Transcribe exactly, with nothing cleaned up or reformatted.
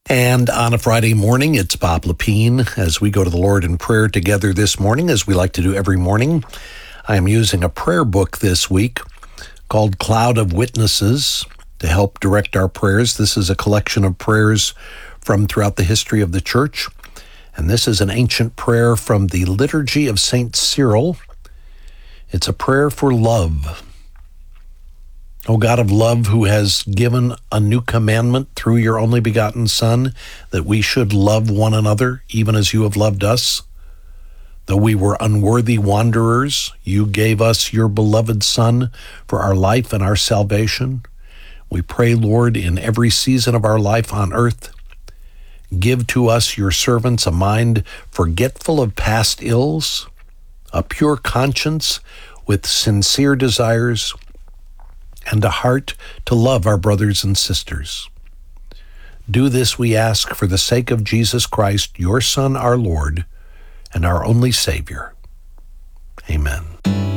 And on a Friday morning, it's Bob Lepine as we go to the Lord in prayer together this morning, as we like to do every morning. I am using a prayer book this week called Cloud of Witnesses to help direct our prayers. This is a collection of prayers from throughout the history of the church. And this is an ancient prayer from the Liturgy of Saint Cyril. It's a prayer for love. O God of love, who has given a new commandment through your only begotten Son, that we should love one another, even as you have loved us. Though we were unworthy wanderers, you gave us your beloved Son for our life and our salvation. We pray, Lord, in every season of our life on earth, give to us, your servants, a mind forgetful of past ills, a pure conscience with sincere desires, and a heart to love our brothers and sisters. Do this, we ask, for the sake of Jesus Christ, your Son, our Lord, and our only Savior. Amen.